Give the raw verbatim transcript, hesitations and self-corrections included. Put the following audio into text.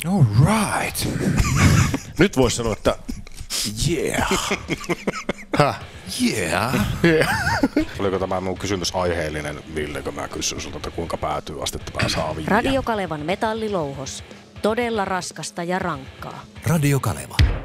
All right. Nyt voisi sanoa, että yeah. Häh? Yeah. yeah. Oliko tämä mun kysymys aiheellinen, Ville, kun mä kysyin sulta, että kuinka päätyy astetta saa viiä? Radio Kalevan metallilouhos. Todella raskasta ja rankkaa. Radio Kaleva.